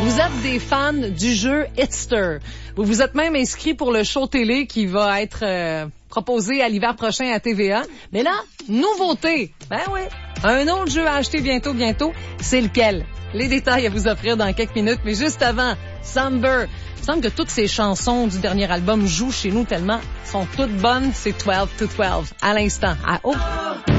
Vous êtes des fans du jeu Hitster. Vous vous êtes même inscrit pour le show télé qui va être proposé à l'hiver prochain à TVA. Mais là, nouveauté. Ben oui. Un autre jeu à acheter bientôt. C'est lequel? Les détails à vous offrir dans quelques minutes. Mais juste avant, Somber. Il me semble que toutes ces chansons du dernier album jouent chez nous tellement sont toutes bonnes. C'est 12 to 12 à l'instant. À